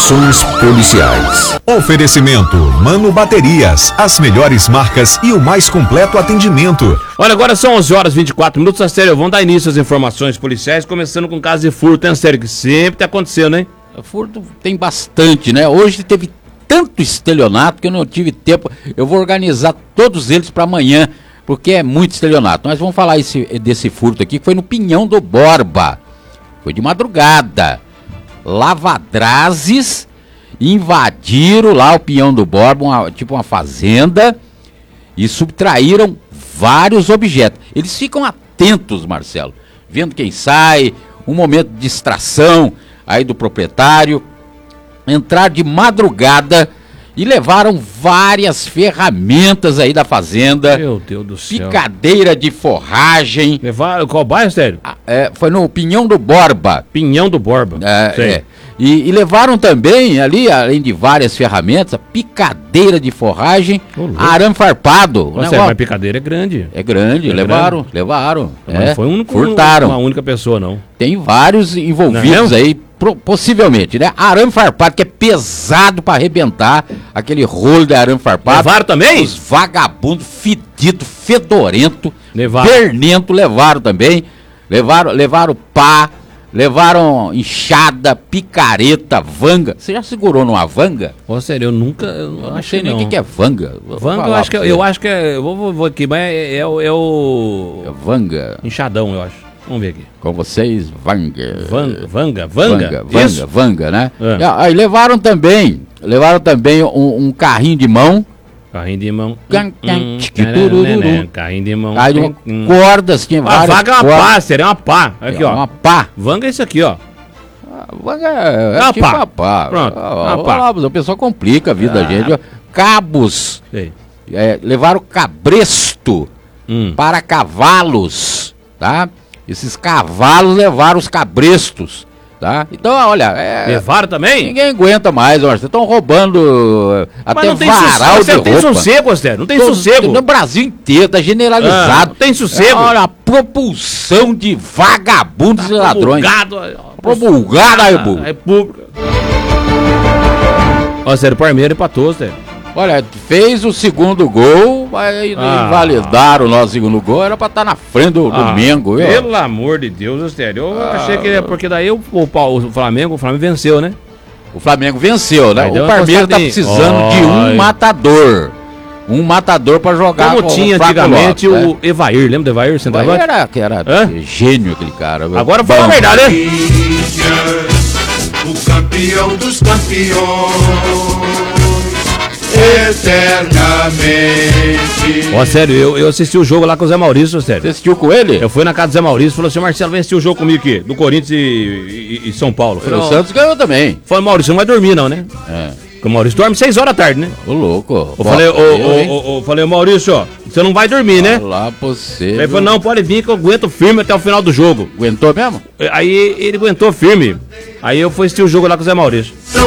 Informações policiais. Oferecimento Mano Baterias, as melhores marcas e o mais completo atendimento. Olha, agora são 11h24, Astério, vamos dar início às informações policiais, começando com o caso de furto, hein, Astério, que sempre tá acontecendo, hein? Furto tem bastante, né? Hoje teve tanto estelionato que eu não tive tempo. Eu vou organizar todos eles para amanhã, porque é muito estelionato. Nós vamos falar desse furto aqui, que foi no Pinhão do Borba. Foi de madrugada. Lavadrazes invadiram lá o Pinhão do Borba, tipo uma fazenda, e subtraíram vários objetos. Eles ficam atentos, Marcelo, vendo quem sai, um momento de distração aí do proprietário. Entraram de madrugada e levaram várias ferramentas aí da fazenda. Meu Deus do céu. Picadeira de forragem. Levaram qual bairro, Astério? Foi no Pinhão do Borba. Pinhão do Borba. E levaram também ali, além de várias ferramentas, picadeira de forragem, arame farpado. Nossa, mas picadeira é grande. É grande, levaram. Mas não foi furtaram. Uma única pessoa, não. Tem vários envolvidos aí, possivelmente, né? Arame farpado, que é pesado pra arrebentar, aquele rolo de arame farpado. Levaram também? Os vagabundos fedidos, fedorento, levaram. Pernento, levaram também. Levaram pá. Levaram enxada, picareta, vanga. Você já segurou numa vanga? Ô, sério, eu nunca. Eu não sei nem o que é vanga. Vanga, eu acho que é. Vou aqui, mas é o. É vanga. Enxadão, eu acho. Vamos ver aqui. Com vocês, vanga. Vanga, né? Aí levaram também um carrinho de mão. Carrinho de mão. Carrinho de mão. Cordas, tinha várias. A vaga é uma pá, seria uma pá. Aqui, ó. Uma pá. Vanga é isso aqui, ó. Vanga é tipo uma pá. Pronto. O pessoal complica a vida da gente. Cabos. Levaram cabresto para cavalos, tá? Esses cavalos levaram os cabrestos. Tá? Então, olha... levaram também? Ninguém aguenta mais, vocês estão roubando até varal de roupa. Não tem sossego, Astério, não tem sossego. No Brasil inteiro, tá generalizado. Não tem sossego. Olha, a propulsão de vagabundos e ladrões. Promulgado a República. Ó, Astério, o Parmeira empatou, Astério. Olha, fez o segundo gol, mas invalidaram o nosso segundo gol, era pra estar na frente do Mengo, viu? Pelo amor de Deus, Astério, eu achei que porque daí o Flamengo venceu, né? O Flamengo venceu, né? O Parmeira tá precisando de um matador. Um matador pra jogar. Como tinha antigamente o Evair, lembra do Evair? Era gênio aquele cara. Agora fala a verdade, né? O campeão dos campeões. Eternamente. Ó, sério, eu assisti o jogo lá com o Zé Maurício, sério. Você assistiu com ele? Eu fui na casa do Zé Maurício e falou assim: Marcelo, vem assistir o jogo comigo aqui, do Corinthians e São Paulo. Falei, o Santos ganhou também. Falei, Maurício, não vai dormir não, né? Porque o Maurício dorme 6 horas da tarde, né? Ô, louco. Eu falei, Maurício, ó, você não vai dormir, né? Lá você. Ele falou, não, pode vir que eu aguento firme até o final do jogo. Aguentou mesmo? Aí ele aguentou firme. Aí eu fui assistir o jogo lá com o Zé Maurício.